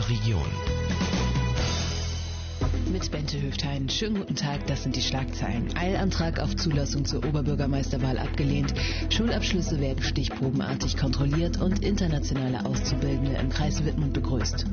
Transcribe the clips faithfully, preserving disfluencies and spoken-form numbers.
unserer Region. Mit Bente Höftein. Schönen guten Tag, das sind die Schlagzeilen. Eilantrag auf Zulassung zur Oberbürgermeisterwahl abgelehnt. Schulabschlüsse werden stichprobenartig kontrolliert und internationale Auszubildende im Kreis Wittmund begrüßt.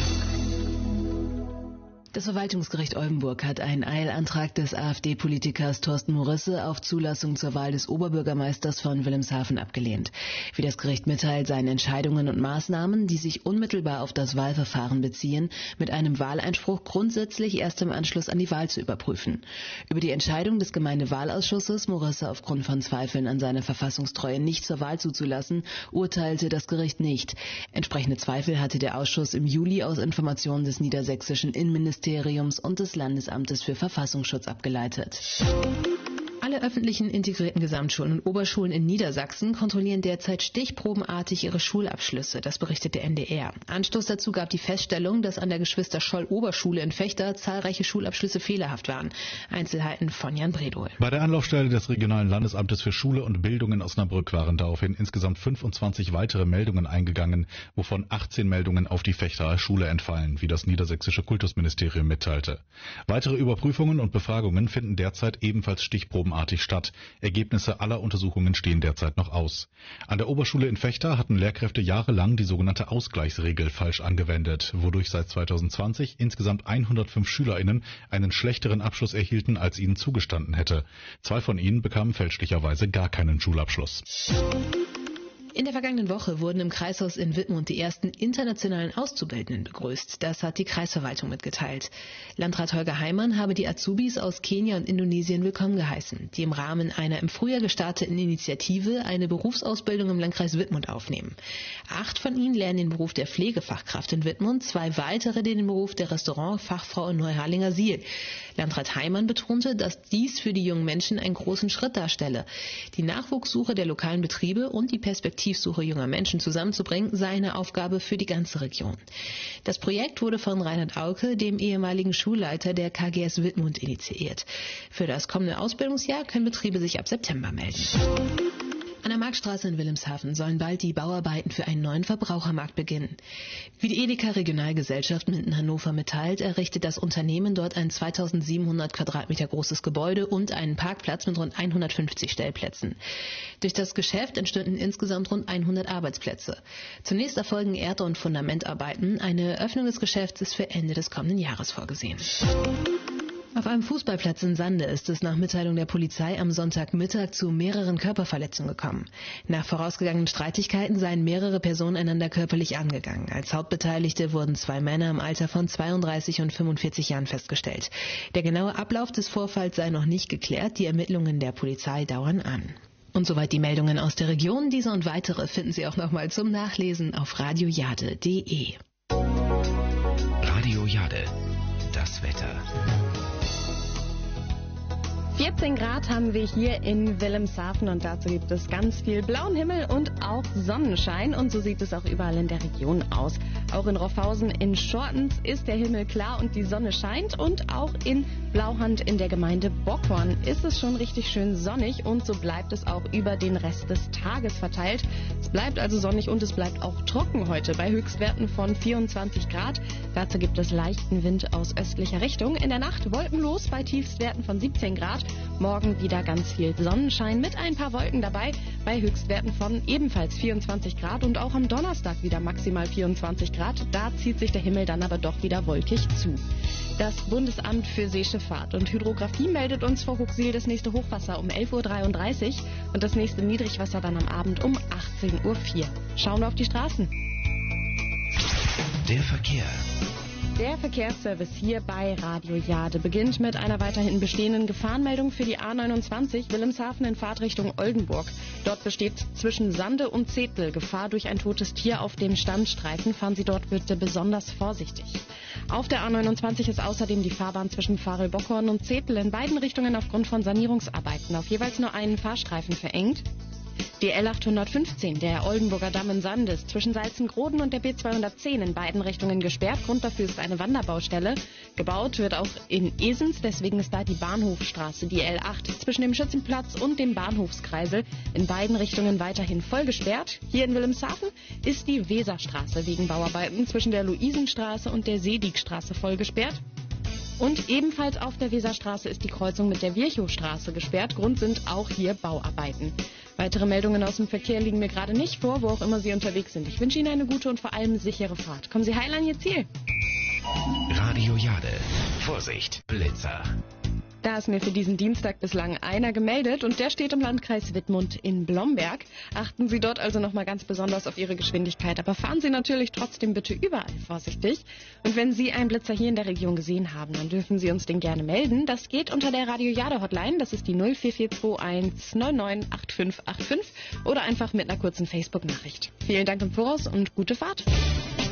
Das Verwaltungsgericht Oldenburg hat einen Eilantrag des AfD-Politikers Thorsten Morisse auf Zulassung zur Wahl des Oberbürgermeisters von Wilhelmshaven abgelehnt. Wie das Gericht mitteilt, seien Entscheidungen und Maßnahmen, die sich unmittelbar auf das Wahlverfahren beziehen, mit einem Wahleinspruch grundsätzlich erst im Anschluss an die Wahl zu überprüfen. Über die Entscheidung des Gemeindewahlausschusses, Morisse aufgrund von Zweifeln an seiner Verfassungstreue nicht zur Wahl zuzulassen, urteilte das Gericht nicht. Entsprechende Zweifel hatte der Ausschuss im Juli aus Informationen des niedersächsischen Innenministeriums und des Landesamtes für Verfassungsschutz abgeleitet. Alle öffentlichen integrierten Gesamtschulen und Oberschulen in Niedersachsen kontrollieren derzeit stichprobenartig ihre Schulabschlüsse, das berichtet der N D R. Anstoß dazu gab die Feststellung, dass an der Geschwister-Scholl-Oberschule in Vechta zahlreiche Schulabschlüsse fehlerhaft waren. Einzelheiten von Jan Bredohl. Bei der Anlaufstelle des regionalen Landesamtes für Schule und Bildung in Osnabrück waren daraufhin insgesamt fünfundzwanzig weitere Meldungen eingegangen, wovon achtzehn Meldungen auf die Vechtaer Schule entfallen, wie das niedersächsische Kultusministerium mitteilte. Weitere Überprüfungen und Befragungen finden derzeit ebenfalls stichprobenartig statt. Ergebnisse aller Untersuchungen stehen derzeit noch aus. An der Oberschule in Vechta hatten Lehrkräfte jahrelang die sogenannte Ausgleichsregel falsch angewendet, wodurch seit zweitausendzwanzig insgesamt hundertfünf SchülerInnen einen schlechteren Abschluss erhielten, als ihnen zugestanden hätte. Zwei von ihnen bekamen fälschlicherweise gar keinen Schulabschluss. In der vergangenen Woche wurden im Kreishaus in Wittmund die ersten internationalen Auszubildenden begrüßt. Das hat die Kreisverwaltung mitgeteilt. Landrat Holger Heimann habe die Azubis aus Kenia und Indonesien willkommen geheißen, die im Rahmen einer im Frühjahr gestarteten Initiative eine Berufsausbildung im Landkreis Wittmund aufnehmen. Acht von ihnen lernen den Beruf der Pflegefachkraft in Wittmund, zwei weitere den Beruf der Restaurantfachfrau in Neuharlinger Siel. Landrat Heimann betonte, dass dies für die jungen Menschen einen großen Schritt darstelle. Die Nachwuchssuche der lokalen Betriebe und die Perspektivsuche junger Menschen zusammenzubringen, sei eine Aufgabe für die ganze Region. Das Projekt wurde von Reinhard Auke, dem ehemaligen Schulleiter der K G S Wittmund, initiiert. Für das kommende Ausbildungsjahr können Betriebe sich ab September melden. An der Marktstraße in Wilhelmshaven sollen bald die Bauarbeiten für einen neuen Verbrauchermarkt beginnen. Wie die Edeka Regionalgesellschaft Minden-Hannover mitteilt, errichtet das Unternehmen dort ein zweitausendsiebenhundert Quadratmeter großes Gebäude und einen Parkplatz mit rund hundertfünfzig Stellplätzen. Durch das Geschäft entstünden insgesamt rund hundert Arbeitsplätze. Zunächst erfolgen Erde- und Fundamentarbeiten. Eine Öffnung des Geschäfts ist für Ende des kommenden Jahres vorgesehen. Auf einem Fußballplatz in Sande ist es nach Mitteilung der Polizei am Sonntagmittag zu mehreren Körperverletzungen gekommen. Nach vorausgegangenen Streitigkeiten seien mehrere Personen einander körperlich angegangen. Als Hauptbeteiligte wurden zwei Männer im Alter von zweiunddreißig und fünfundvierzig Jahren festgestellt. Der genaue Ablauf des Vorfalls sei noch nicht geklärt. Die Ermittlungen der Polizei dauern an. Und soweit die Meldungen aus der Region. Diese und weitere finden Sie auch nochmal zum Nachlesen auf radiojade punkt de. Radio Jade, das Wetter. vierzehn Grad haben wir hier in Wilhelmshaven und dazu gibt es ganz viel blauen Himmel und auch Sonnenschein und so sieht es auch überall in der Region aus. Auch in Roffhausen in Schortens ist der Himmel klar und die Sonne scheint und auch in Blauhand in der Gemeinde Bockhorn ist es schon richtig schön sonnig und so bleibt es auch über den Rest des Tages verteilt. Es bleibt also sonnig und es bleibt auch trocken heute bei Höchstwerten von vierundzwanzig Grad. Dazu gibt es leichten Wind aus östlicher Richtung. In der Nacht wolkenlos bei Tiefstwerten von siebzehn Grad. Morgen wieder ganz viel Sonnenschein mit ein paar Wolken dabei bei Höchstwerten von ebenfalls vierundzwanzig Grad und auch am Donnerstag wieder maximal vierundzwanzig Grad. Da zieht sich der Himmel dann aber doch wieder wolkig zu. Das Bundesamt für Seeschifffahrt und Hydrographie meldet uns vor Huxil das nächste Hochwasser um elf Uhr dreiunddreißig und das nächste Niedrigwasser dann am Abend um achtzehn Uhr vier. Schauen wir auf die Straßen. Der Verkehr. Der Verkehrsservice hier bei Radio Jade beginnt mit einer weiterhin bestehenden Gefahrenmeldung für die A neunundzwanzig Wilhelmshaven in Fahrtrichtung Oldenburg. Dort besteht zwischen Sande und Zetel Gefahr durch ein totes Tier auf dem Standstreifen. Fahren Sie dort bitte besonders vorsichtig. Auf der A neunundzwanzig ist außerdem die Fahrbahn zwischen Pfarrel-Bockhorn und Zetel in beiden Richtungen aufgrund von Sanierungsarbeiten auf jeweils nur einen Fahrstreifen verengt. Die L achthundertfünfzehn, der Oldenburger Damm in Sand, ist zwischen Salzengroden und der B zweihundertzehn in beiden Richtungen gesperrt. Grund dafür ist eine Wanderbaustelle. Gebaut wird auch in Esens, deswegen ist da die Bahnhofstraße, die L acht, zwischen dem Schützenplatz und dem Bahnhofskreisel in beiden Richtungen weiterhin voll gesperrt. Hier in Wilhelmshaven ist die Weserstraße wegen Bauarbeiten zwischen der Luisenstraße und der Seedigstraße voll gesperrt. Und ebenfalls auf der Weserstraße ist die Kreuzung mit der Virchowstraße gesperrt. Grund sind auch hier Bauarbeiten. Weitere Meldungen aus dem Verkehr liegen mir gerade nicht vor, wo auch immer Sie unterwegs sind. Ich wünsche Ihnen eine gute und vor allem sichere Fahrt. Kommen Sie heil an Ihr Ziel. Radio Jade. Vorsicht, Blitzer. Da ist mir für diesen Dienstag bislang einer gemeldet und der steht im Landkreis Wittmund in Blomberg. Achten Sie dort also nochmal ganz besonders auf Ihre Geschwindigkeit, aber fahren Sie natürlich trotzdem bitte überall vorsichtig. Und wenn Sie einen Blitzer hier in der Region gesehen haben, dann dürfen Sie uns den gerne melden. Das geht unter der Radio Jade Hotline, das ist die null vier vier zwei eins neun neun acht fünf acht fünf oder einfach mit einer kurzen Facebook-Nachricht. Vielen Dank im Voraus und gute Fahrt.